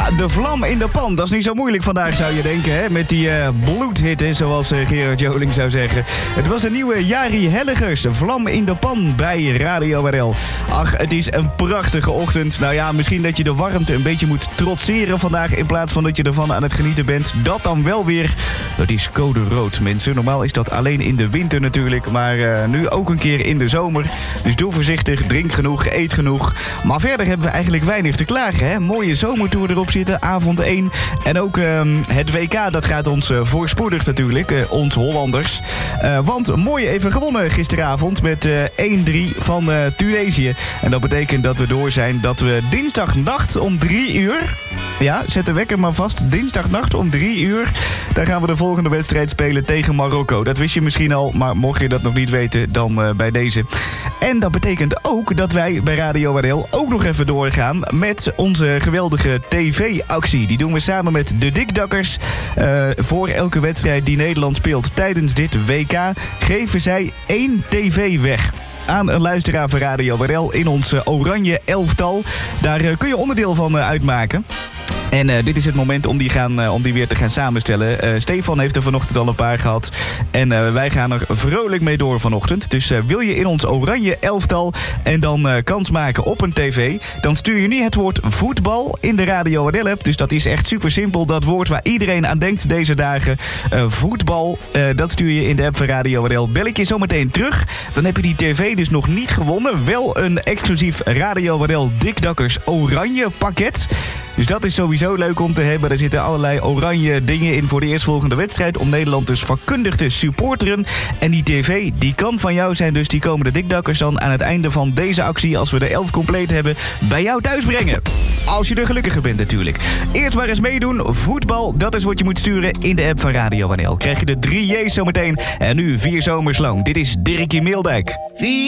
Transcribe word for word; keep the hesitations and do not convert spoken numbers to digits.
Ja, de vlam in de pan. Dat is niet zo moeilijk vandaag, zou je denken, hè? Met die uh, bloedhitte, zoals uh, Gerard Joling zou zeggen. Het was een nieuwe Jari Hellegers. De vlam in de pan bij Radio R L. Ach, het is een prachtige ochtend. Nou ja, misschien dat je de warmte een beetje moet trotseren vandaag, in plaats van dat je ervan aan het genieten bent. Dat dan wel weer. Dat is code rood, mensen. Normaal is dat alleen in de winter natuurlijk, maar uh, nu ook een keer in de zomer. Dus doe voorzichtig, drink genoeg, eet genoeg. Maar verder hebben we eigenlijk weinig te klagen, hè? Mooie zomertour erop zitten, avond één. En ook uh, het W K, dat gaat ons uh, voorspoedig natuurlijk, uh, ons Hollanders. Uh, want mooi even gewonnen gisteravond met uh, één drie van uh, Tunesië. En dat betekent dat we door zijn dat we dinsdagnacht om drie uur... Ja, zet de wekker maar vast. Dinsdagnacht om drie uur. Daar gaan we de volgende wedstrijd spelen tegen Marokko. Dat wist je misschien al, maar mocht je dat nog niet weten, dan uh, bij deze. En dat betekent ook dat wij bij Radio R L ook nog even doorgaan met onze geweldige tv-actie. Die doen we samen met de Dikdakkers. Uh, voor elke wedstrijd die Nederland speelt tijdens dit W K geven zij één tv weg aan een luisteraar van Radio R L in ons uh, oranje elftal. Daar uh, kun je onderdeel van uh, uitmaken. En uh, dit is het moment om die, gaan, uh, om die weer te gaan samenstellen. Uh, Stefan heeft er vanochtend al een paar gehad. En uh, wij gaan er vrolijk mee door vanochtend. Dus uh, wil je in ons oranje elftal en dan uh, kans maken op een tv, dan stuur je nu het woord voetbal in de Radio R L-app. Dus dat is echt super simpel. Dat woord waar iedereen aan denkt deze dagen. Uh, voetbal, uh, dat stuur je in de app van Radio R L. Bel ik je zo meteen terug. Dan heb je die tv dus nog niet gewonnen. Wel een exclusief Radio R L Dikdakkers oranje pakket. Dus dat is sowieso leuk om te hebben. Er zitten allerlei oranje dingen in voor de eerstvolgende wedstrijd, om Nederland dus vakkundig te supporteren. En die tv, die kan van jou zijn. Dus die komen de Dikdakkers dan aan het einde van deze actie, als we de elf compleet hebben, bij jou thuis brengen. Als je de gelukkige bent natuurlijk. Eerst maar eens meedoen. Voetbal, dat is wat je moet sturen in de app van Radio R L. Krijg je de drie J's zometeen. En nu vier zomers lang. Dit is Dirkie Meeldijk.